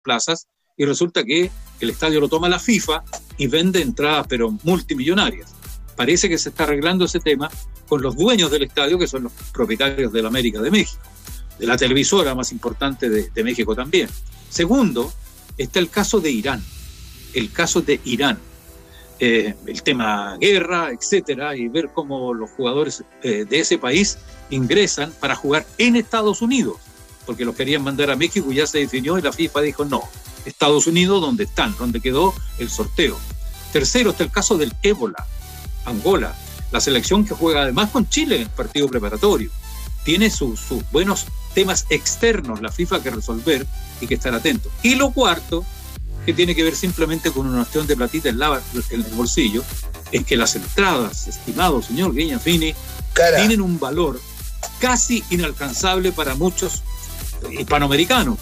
plazas, y resulta que el estadio lo toma la FIFA y vende entradas pero multimillonarias. Parece que se está arreglando ese tema con los dueños del estadio, que son los propietarios de la América de México, de la televisora más importante de México también. Segundo, está el caso de Irán. El caso de Irán. El tema guerra, etcétera, y ver cómo los jugadores de ese país ingresan para jugar en Estados Unidos, porque los querían mandar a México y ya se definió y la FIFA dijo no, Estados Unidos donde están, donde quedó el sorteo. Tercero está el caso del ébola, Angola, la selección que juega además con Chile en el partido preparatorio. Tiene sus buenos temas externos la FIFA que resolver y que estar atento. Y lo cuarto, que tiene que ver simplemente con una cuestión de platita en el bolsillo, es que las entradas, estimado señor Guiñafini, tienen un valor casi inalcanzable para muchos hispanoamericanos.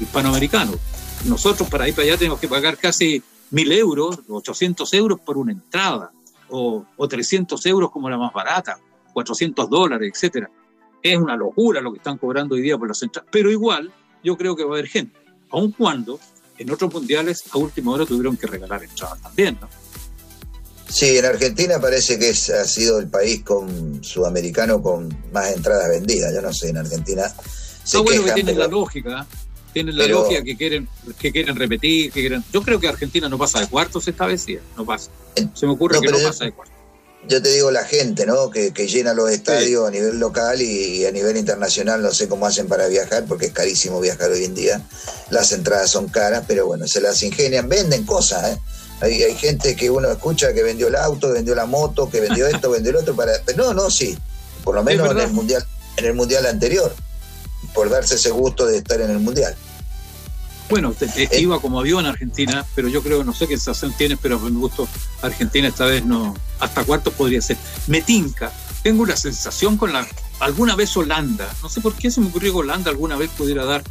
Nosotros para ir para allá tenemos que pagar casi 1.000 euros, 800 euros por una entrada, o 300 euros como la más barata, $400, etcétera. Es una locura lo que están cobrando hoy día por las entradas, pero igual yo creo que va a haber gente, aun cuando en otros mundiales a última hora tuvieron que regalar entradas también, ¿no? Sí, en Argentina parece que ha sido el país sudamericano con más entradas vendidas. Yo no sé, en Argentina se bueno, quejan, que tienen pero... la lógica, lógica que quieren repetir, Yo creo que Argentina no pasa de cuartos esta vez, sí, no pasa. Se me ocurre que no pasa de cuartos. Yo te digo la gente, ¿no? Que llena los estadios a nivel local y a nivel internacional. No sé cómo hacen para viajar, porque es carísimo viajar hoy en día. Las entradas son caras, pero bueno, se las ingenian, venden cosas, ¿eh? Hay gente que uno escucha que vendió el auto, vendió la moto, que vendió esto, vendió el otro. Sí, por lo menos en el mundial anterior, por darse ese gusto de estar en el mundial. Bueno, iba como avión a Argentina, pero yo creo, no sé qué sensación tienes, pero me gustó Argentina esta vez no, hasta cuartos podría ser. Me tinca, tengo una sensación alguna vez Holanda, no sé por qué se me ocurrió que Holanda alguna vez pudiera dar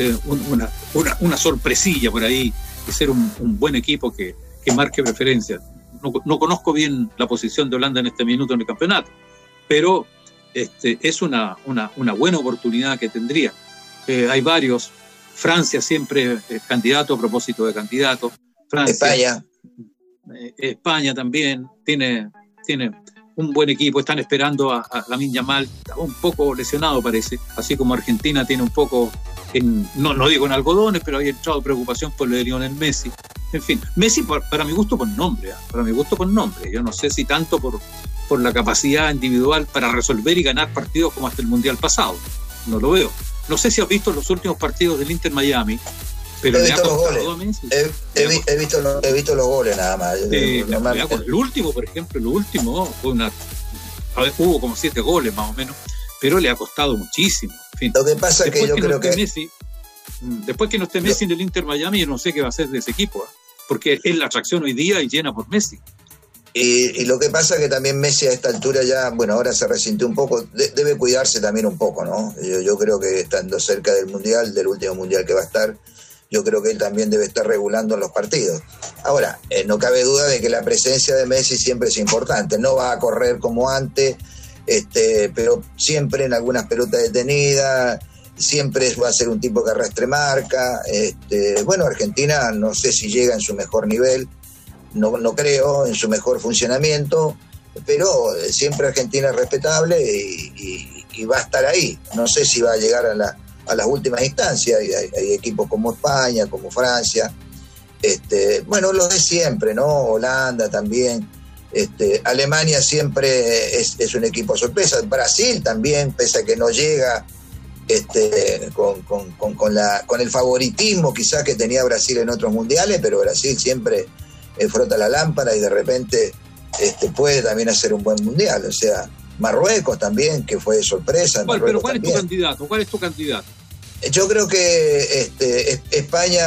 una sorpresilla por ahí y ser un buen equipo que marque preferencia. No conozco bien la posición de Holanda en este minuto en el campeonato, pero es una buena oportunidad que tendría. Hay varios. Francia siempre es candidato a propósito de candidato. España también tiene un buen equipo. Están esperando a Lamine Yamal, un poco lesionado parece, así como Argentina tiene un poco, no digo en algodones, pero hay entrado preocupación por lo de Lionel Messi. En fin, Messi para mi gusto por nombre, yo no sé si tanto por la capacidad individual para resolver y ganar partidos como hasta el Mundial pasado, no lo veo. No sé si has visto los últimos partidos del Inter Miami, pero le ha costado a Messi. He visto los goles nada más. El último, por ejemplo, fue hubo como 7 goles más o menos, pero le ha costado muchísimo. En fin, lo que pasa es que yo creo que... después que no esté Messi en el Inter Miami, yo no sé qué va a hacer de ese equipo, porque es la atracción hoy día y llena por Messi. Y lo que pasa es que también Messi a esta altura ya, bueno, ahora se resintió un poco, debe cuidarse también un poco, ¿no? Yo creo que estando cerca del Mundial, del último Mundial que va a estar, yo creo que él también debe estar regulando los partidos. Ahora, no cabe duda de que la presencia de Messi siempre es importante, no va a correr como antes, pero siempre en algunas pelotas detenidas, siempre va a ser un tipo que arrastre marca. Bueno, Argentina no sé si llega en su mejor nivel, no creo, en su mejor funcionamiento, pero siempre Argentina es respetable y va a estar ahí. No sé si va a llegar a las últimas instancias. Hay equipos como España, como Francia, bueno, los de siempre, ¿no? Holanda también, Alemania siempre es un equipo sorpresa. Brasil también, pese a que no llega con el favoritismo quizás que tenía Brasil en otros mundiales, pero Brasil siempre frota la lámpara y de repente puede también hacer un buen mundial. O sea, Marruecos también, que fue de sorpresa. Pero ¿cuál es tu candidato? Yo creo que España,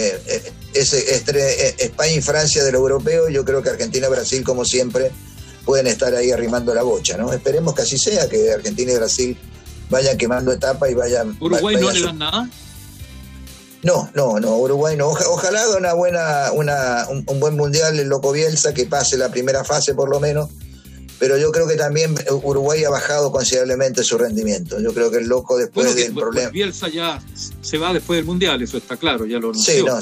España y Francia de lo europeo. Yo creo que Argentina y Brasil, como siempre, pueden estar ahí arrimando la bocha, ¿no? Esperemos que así sea, que Argentina y Brasil vayan quemando etapas y vayan... ¿Uruguay no le dan nada? No, Uruguay no. Ojalá haga un buen mundial el loco Bielsa, que pase la primera fase por lo menos, pero yo creo que también Uruguay ha bajado considerablemente su rendimiento. Yo creo que el loco después del problema... Bielsa ya se va después del Mundial, eso está claro, ya lo anunció. Sí, no,